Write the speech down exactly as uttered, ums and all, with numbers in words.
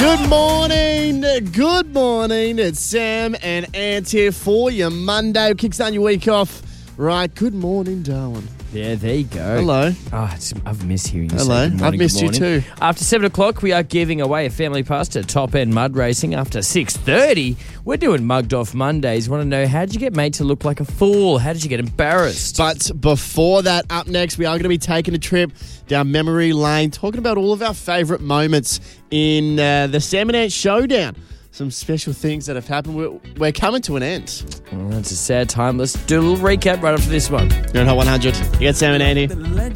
Good morning, good morning. It's Sam and Ant here for your Monday. Kickstart your week off. Right, good morning, Darwin. Yeah, there you go. Hello. Oh, it's, I've missed hearing you Hello. say good morning, I've missed good you morning. too. After seven o'clock, we are giving away a family pass to Top End Mud Racing. After six thirty, we're doing Mugged Off Mondays. Want to know, how did you get made to look like a fool? How did you get embarrassed? But before that, up next, we are going to be taking a trip down memory lane, talking about all of our favourite moments in uh, the Sam and Ant Showdown. Some special things that have happened. We're, we're coming to an end. Oh, it's a sad time. Let's do a little recap right after this one. You're on Hot one hundred. You got Sam and Ant here.